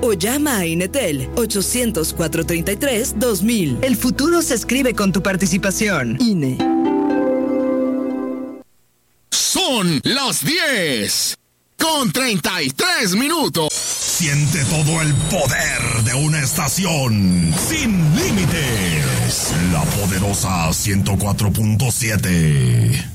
o llama a Inetel 800-433-2000. El futuro se escribe con tu participación. INE. Son las 10:33. Siente todo el poder de una estación sin límites. La poderosa 104.7.